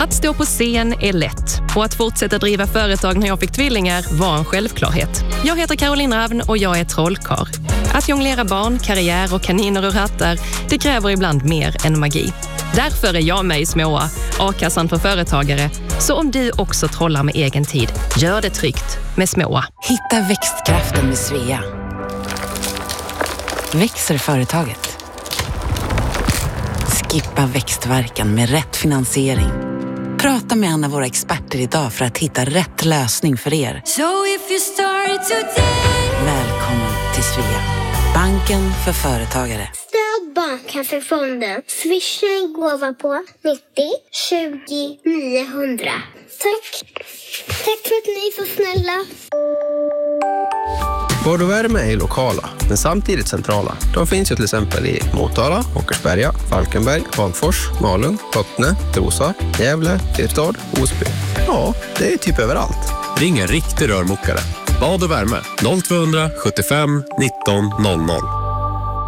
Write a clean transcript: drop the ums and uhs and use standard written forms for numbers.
Att stå på scen är lätt och att fortsätta driva företag när jag fick tvillingar var en självklarhet. Jag heter Caroline Ravn och jag är trollkarl. Att jonglera barn, karriär och kaniner ur hattar, det kräver ibland mer än magi. Därför är jag med i Småa, A-kassan för företagare. Så om du också trollar med egen tid, gör det tryggt med Småa. Hitta växtkraften med Svea. Växer företaget? Skippa växtverkan med rätt finansiering. Prata med en av våra experter idag för att hitta rätt lösning för er. Välkommen till Svea. Banken för företagare. Stöd Barncancerfonden. Swisha en gåva på 90 20 900. Tack. Tack för att ni är så snälla. Vård och värme är lokala, men samtidigt centrala. De finns ju till exempel i Motala, Åkersberga, Falkenberg, Hagfors, Malung, Bottne, Trosa, Gävle, Tirstad, Osby. Ja, det är typ överallt. Ring en riktig rörmokare. Bad och värme 0200 75 19 00.